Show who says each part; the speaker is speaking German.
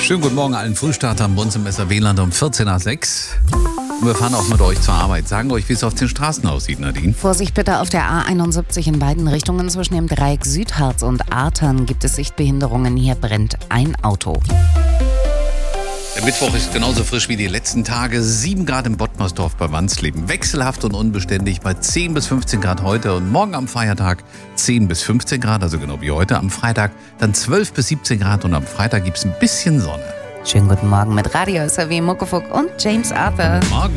Speaker 1: Schönen guten Morgen allen Frühstartern bei uns im SRW-Land um 14 nach 6. Und wir fahren auch mit euch zur Arbeit. Sagen euch, wie es auf den Straßen aussieht, Nadine.
Speaker 2: Vorsicht bitte auf der A71 in beiden Richtungen. Zwischen dem Dreieck Südharz und Artern gibt es Sichtbehinderungen. Hier brennt ein Auto.
Speaker 1: Der Mittwoch ist genauso frisch wie die letzten Tage. 7 Grad im Bottmersdorf bei Wandsleben. Wechselhaft und unbeständig bei 10 bis 15 Grad heute. Und morgen am Feiertag 10 bis 15 Grad, also genau wie heute. Am Freitag dann 12 bis 17 Grad und am Freitag gibt es ein bisschen Sonne.
Speaker 2: Schönen guten Morgen mit Radio SRW, Muckefuck und James Arthur.
Speaker 1: Guten Morgen.